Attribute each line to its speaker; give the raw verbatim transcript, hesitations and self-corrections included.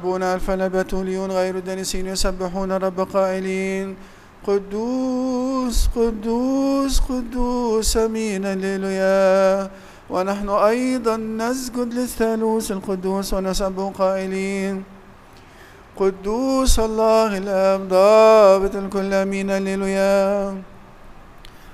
Speaker 1: بنا الفلبتوليون غير الدنسين يسبحون الرب قائلين قدوس قدوس قدوس أمين هللويا. ونحن أيضا نسجد للثالوث القدوس ونسبح قائلين قدوس الله الآب ضابط الكل أمين هللويا.